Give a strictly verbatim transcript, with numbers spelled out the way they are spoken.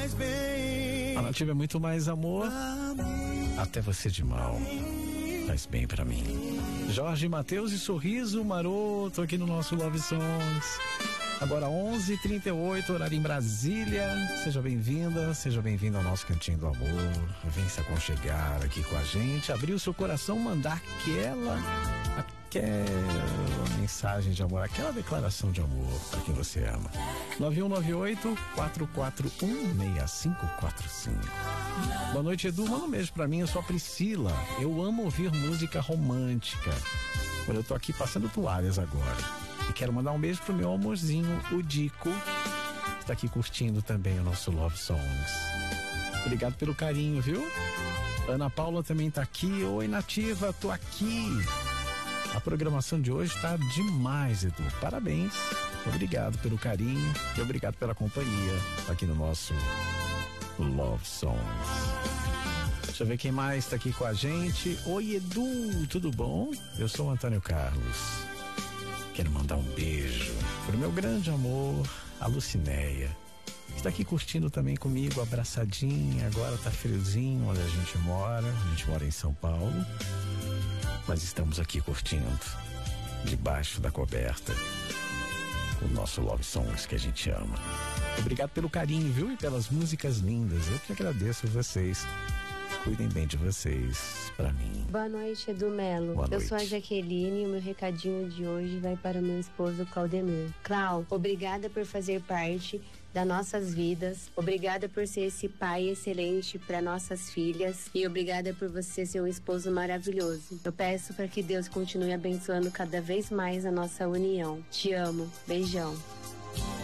faz bem. A Nativa é muito mais amor. Até você de mal faz bem pra mim. Jorge Mateus e Sorriso Maroto aqui no nosso Love Songs. Agora onze e trinta e oito, horário em Brasília. Seja bem-vinda, seja bem-vindo ao nosso Cantinho do Amor. Vem se aconchegar aqui com a gente, abrir o seu coração, mandar aquela, aquela mensagem de amor, aquela declaração de amor para quem você ama. nove um nove oito, quatro quatro um, seis cinco quatro cinco. Boa noite, Edu. Manda um beijo pra mim, eu sou a Priscila. Eu amo ouvir música romântica. Olha, eu tô aqui passando toalhas agora. E quero mandar um beijo pro meu amorzinho, o Dico, que está aqui curtindo também o nosso Love Songs. Obrigado pelo carinho, viu? Ana Paula também tá aqui. Oi, Nativa, tô aqui. A programação de hoje tá demais, Edu. Parabéns. Obrigado pelo carinho e obrigado pela companhia aqui no nosso Love Songs. Deixa eu ver quem mais tá aqui com a gente. Oi, Edu, tudo bom? Eu sou o Antônio Carlos. Quero mandar um beijo pro meu grande amor, a Lucinéia. Está aqui curtindo também comigo, abraçadinha. Agora tá friozinho onde a gente mora. A gente mora em São Paulo. Mas estamos aqui curtindo, debaixo da coberta, o nosso Love Songs que a gente ama. Obrigado pelo carinho, viu? E pelas músicas lindas. Eu que agradeço a vocês. Cuidem bem de vocês, pra mim. Boa noite, Edu Melo. Boa Eu noite. sou a Jaqueline e o meu recadinho de hoje vai para o meu esposo Claudemir. Clau, obrigada por fazer parte das nossas vidas. Obrigada por ser esse pai excelente para nossas filhas. E obrigada por você ser um esposo maravilhoso. Eu peço para que Deus continue abençoando cada vez mais a nossa união. Te amo. Beijão.